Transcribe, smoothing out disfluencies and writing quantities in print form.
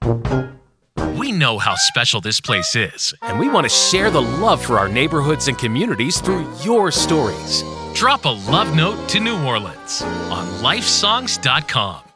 We know how special this place is, and we want to share the love for our neighborhoods and communities through your stories. Drop a love note to New Orleans on lifesongs.com.